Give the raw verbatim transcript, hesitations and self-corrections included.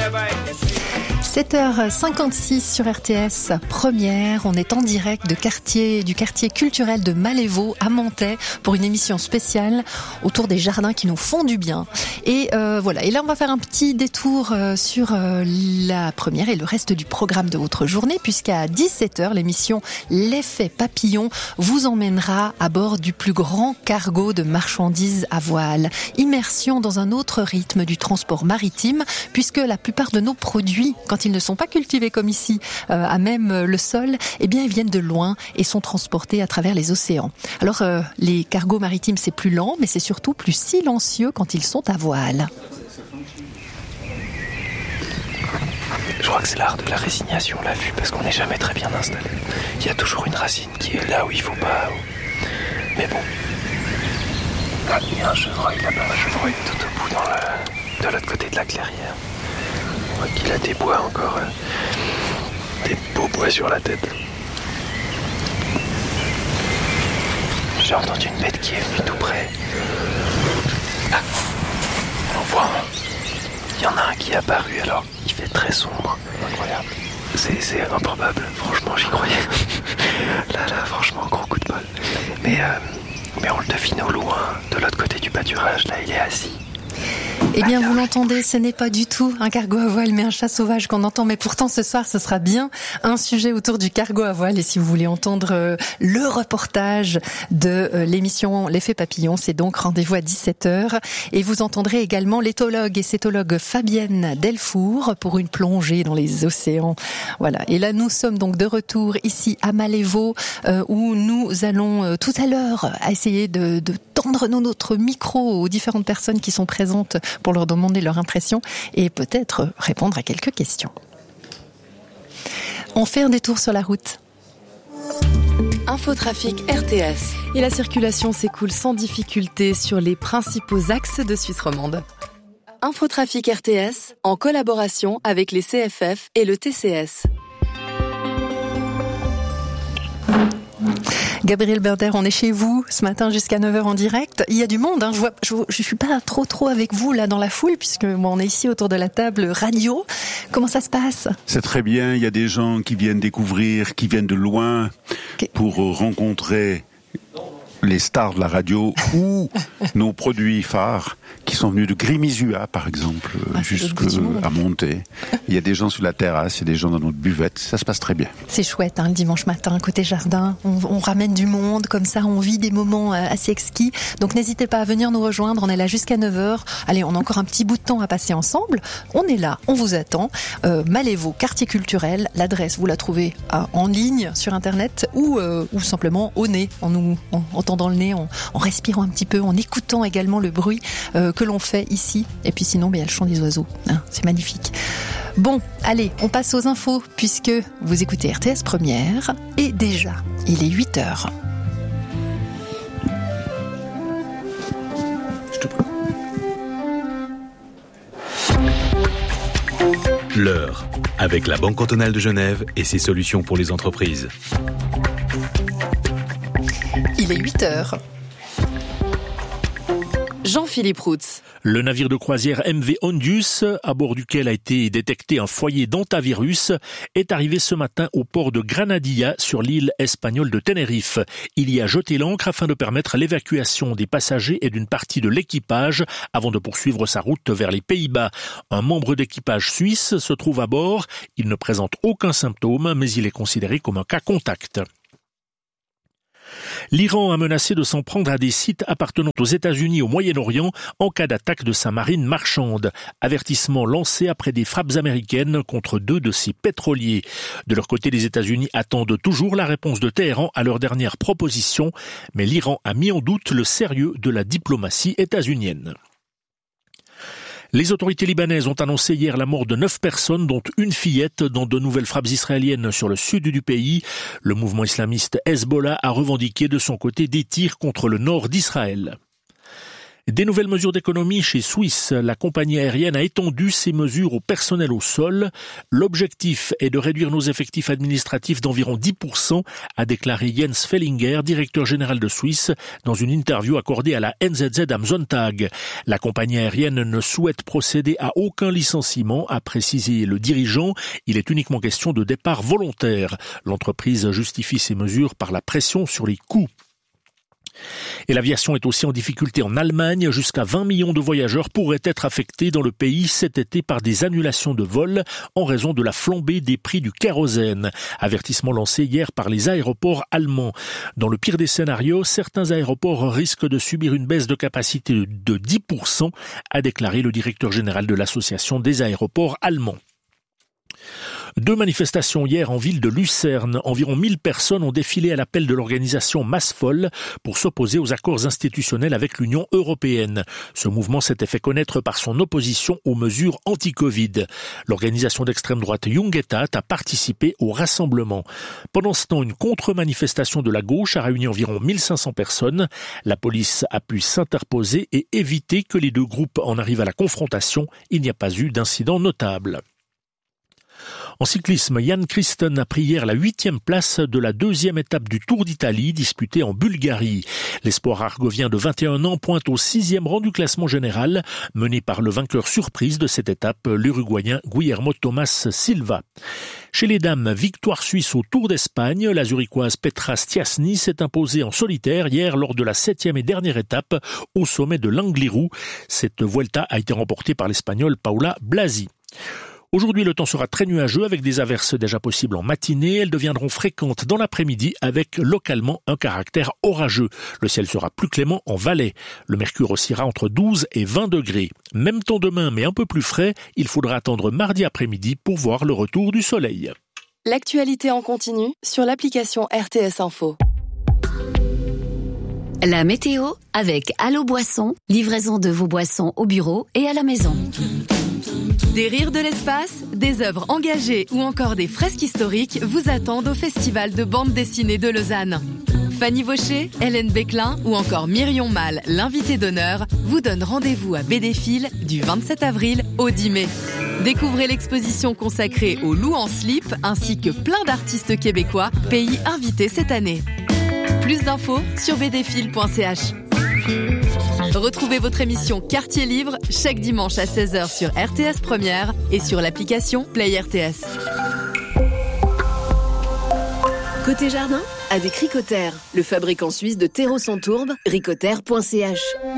sept heures cinquante-six sur R T S Première. On est en direct de quartier, du quartier culturel de Malévo à Montaix pour une émission spéciale autour des jardins qui nous font du bien. Et euh, voilà. Et là, on va faire un petit détour euh, sur euh, la première et le reste du programme de votre journée, puisqu'à dix-sept heures, l'émission L'Effet Papillon vous emmènera à bord du plus grand cargo de marchandises à voile. Immersion dans un autre rythme du transport maritime, puisque la plupart de nos produits, quand ils ne sont pas cultivés comme ici, euh, à même le sol, eh bien, ils viennent de loin et sont transportés à travers les océans. Alors, euh, les cargos maritimes, c'est plus lent, mais c'est surtout plus silencieux quand ils sont à voile. Je crois que c'est l'art de la résignation, on l'a vu, parce qu'on n'est jamais très bien installé. Il y a toujours une racine qui est là où il faut pas. Mais bon. Ah, il y a un chevreuil là-bas, un chevreuil tout au bout, dans le... de l'autre côté de la clairière. On voit qu'il a des bois encore, euh... des beaux bois sur la tête. J'ai entendu une bête qui est venue tout près. Ah, on voit un. Il y en a un qui est apparu, alors il fait très sombre. Incroyable. C'est, c'est improbable, franchement j'y croyais. Là, là, franchement, gros coup de bol. Mais, euh, mais on le devine au loin, de l'autre côté du pâturage, là il est assis. Eh bien, vous l'entendez, ce n'est pas du tout un cargo à voile, mais un chat sauvage qu'on entend. Mais pourtant, ce soir, ce sera bien un sujet autour du cargo à voile. Et si vous voulez entendre euh, le reportage de euh, l'émission L'Effet Papillon, c'est donc rendez-vous à dix-sept heures. Et vous entendrez également l'éthologue et cétologue Fabienne Delfour pour une plongée dans les océans. Voilà. Et là, nous sommes donc de retour ici à Malévo, euh, où nous allons euh, tout à l'heure essayer de, de tendre notre micro aux différentes personnes qui sont présentes pour leur demander leur impression et peut-être répondre à quelques questions. On fait un détour sur la route. Infotrafic R T S. Et la circulation s'écoule sans difficulté sur les principaux axes de Suisse romande. Infotrafic R T S, en collaboration avec les C F F et le T C S. Gabriel Berder, on est chez vous ce matin jusqu'à neuf heures en direct. Il y a du monde, hein. je, vois, je, je suis pas trop trop avec vous là dans la foule puisque bon, on est ici autour de la table radio. Comment ça se passe ? C'est très bien, il y a des gens qui viennent découvrir, qui viennent de loin okay. pour rencontrer les stars de la radio ou nos produits phares qui sont venus de Grimizua, par exemple, ah, jusqu'à Montaix. Il y a des gens sur la terrasse, il y a des gens dans notre buvette. Ça se passe très bien. C'est chouette, hein, le dimanche matin, côté jardin. On, on ramène du monde, comme ça, on vit des moments assez exquis. Donc, n'hésitez pas à venir nous rejoindre. On est là jusqu'à neuf heures. Allez, on a encore un petit bout de temps à passer ensemble. On est là, on vous attend. Euh, Malévo, quartier culturel. L'adresse, vous la trouvez euh, en ligne sur Internet ou, euh, ou simplement au nez, en nous en, en tendant le nez, en, en respirant un petit peu, en écoutant également le bruit euh, que l'on fait ici. Et puis sinon, ben, il y a le chant des oiseaux. Hein, c'est magnifique. Bon, allez, on passe aux infos puisque vous écoutez R T S Première. Et déjà, il est huit heures. Je te prie. L'heure, avec la Banque cantonale de Genève et ses solutions pour les entreprises. Il est huit heures. Jean-Philippe Routz. Le navire de croisière M V Ondius, à bord duquel a été détecté un foyer d'hantavirus, est arrivé ce matin au port de Granadilla, sur l'île espagnole de Tenerife. Il y a jeté l'ancre afin de permettre l'évacuation des passagers et d'une partie de l'équipage avant de poursuivre sa route vers les Pays-Bas. Un membre d'équipage suisse se trouve à bord. Il ne présente aucun symptôme, mais il est considéré comme un cas contact. L'Iran a menacé de s'en prendre à des sites appartenant aux États-Unis au Moyen-Orient en cas d'attaque de sa marine marchande. Avertissement lancé après des frappes américaines contre deux de ses pétroliers. De leur côté, les États-Unis attendent toujours la réponse de Téhéran à leur dernière proposition, mais l'Iran a mis en doute le sérieux de la diplomatie états-unienne. Les autorités libanaises ont annoncé hier la mort de neuf personnes, dont une fillette, dans de nouvelles frappes israéliennes sur le sud du pays. Le mouvement islamiste Hezbollah a revendiqué de son côté des tirs contre le nord d'Israël. Des nouvelles mesures d'économie chez Swiss. La compagnie aérienne a étendu ses mesures au personnel au sol. L'objectif est de réduire nos effectifs administratifs d'environ dix pour cent, a déclaré Jens Fellinger, directeur général de Swiss, dans une interview accordée à la N Z Z am Sonntag. La compagnie aérienne ne souhaite procéder à aucun licenciement, a précisé le dirigeant. Il est uniquement question de départ volontaire. L'entreprise justifie ces mesures par la pression sur les coûts. Et l'aviation est aussi en difficulté en Allemagne. Jusqu'à vingt millions de voyageurs pourraient être affectés dans le pays cet été par des annulations de vols en raison de la flambée des prix du kérosène. Avertissement lancé hier par les aéroports allemands. Dans le pire des scénarios, certains aéroports risquent de subir une baisse de capacité de dix pour cent, a déclaré le directeur général de l'association des aéroports allemands. Deux manifestations hier en ville de Lucerne. Environ mille personnes ont défilé à l'appel de l'organisation Massvoll pour s'opposer aux accords institutionnels avec l'Union européenne. Ce mouvement s'était fait connaître par son opposition aux mesures anti-Covid. L'organisation d'extrême droite Jungetat a participé au rassemblement. Pendant ce temps, une contre-manifestation de la gauche a réuni environ mille cinq cents personnes. La police a pu s'interposer et éviter que les deux groupes en arrivent à la confrontation. Il n'y a pas eu d'incident notable. En cyclisme, Jan Kristen a pris hier la huitième place de la deuxième étape du Tour d'Italie disputée en Bulgarie. L'espoir argovien de vingt et un ans pointe au sixième rang du classement général, mené par le vainqueur surprise de cette étape, l'Uruguayen Guillermo Tomás Silva. Chez les dames, victoire suisse au Tour d'Espagne. La zurichoise Petra Stiasny s'est imposée en solitaire hier lors de la septième et dernière étape au sommet de l'Angliru. Cette Vuelta a été remportée par l'Espagnole Paula Blasi. Aujourd'hui, le temps sera très nuageux avec des averses déjà possibles en matinée. Elles deviendront fréquentes dans l'après-midi avec localement un caractère orageux. Le ciel sera plus clément en Valais. Le mercure oscillera entre douze et vingt degrés. Même temps demain, mais un peu plus frais. Il faudra attendre mardi après-midi pour voir le retour du soleil. L'actualité en continu sur l'application R T S Info. La météo avec Allo Boisson, livraison de vos boissons au bureau et à la maison. Des rires de l'espace, des œuvres engagées ou encore des fresques historiques vous attendent au Festival de bande dessinée de Lausanne. Fanny Vaucher, Hélène Béclin ou encore Myrion Mal, l'invité d'honneur, vous donnent rendez-vous à Bédéfil du vingt-sept avril au dix mai. Découvrez l'exposition consacrée au loup en slip ainsi que plein d'artistes québécois, pays invités cette année. Plus d'infos sur b d f i l point c h. Retrouvez votre émission Quartier Libre chaque dimanche à seize heures sur R T S Première et sur l'application Play R T S. Côté jardin, avec Ricoter, le fabricant suisse de terreaux sans tourbe, ricoter point c h.